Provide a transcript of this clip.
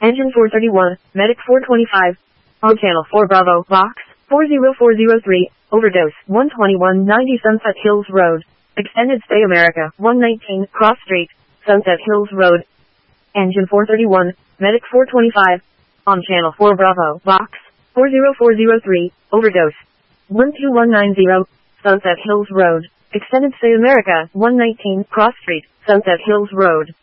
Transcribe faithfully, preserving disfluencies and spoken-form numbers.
Engine four thirty-one, Medic four twenty-five. On Channel four Bravo, Box four zero four zero three, Overdose one twenty-one ninety Sunset Hills Road. Extended Stay America one nineteen, Cross Street, Sunset Hills Road. Engine four thirty-one, Medic four twenty-five. On Channel four Bravo, Box four zero four zero three, Overdose one two one nine zero, Sunset Hills Road. Extended Stay America one nineteen, Cross Street, Sunset Hills Road.